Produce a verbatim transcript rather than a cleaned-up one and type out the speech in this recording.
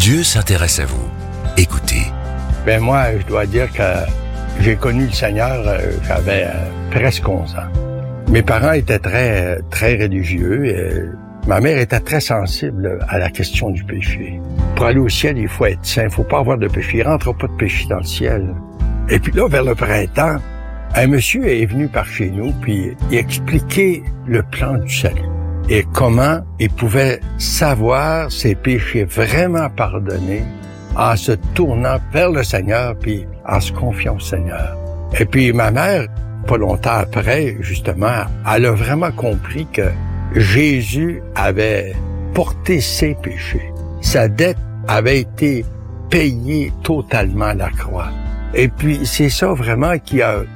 Dieu s'intéresse à vous. Écoutez. Ben moi, je dois dire que j'ai connu le Seigneur, euh, j'avais euh, presque onze ans. Mes parents étaient très, très religieux. Et ma mère était très sensible à la question du péché. Pour aller au ciel, il faut être saint, il faut pas avoir de péché. Il rentre pas de péché dans le ciel. Et puis là, vers le printemps, un monsieur est venu par chez nous, puis il expliquait le plan du salut. Et comment il pouvait savoir ses péchés vraiment pardonnés en se tournant vers le Seigneur, puis en se confiant au Seigneur. Et puis ma mère, pas longtemps après, justement, elle a vraiment compris que Jésus avait porté ses péchés. Sa dette avait été payée totalement à la croix. Et puis c'est ça vraiment qui a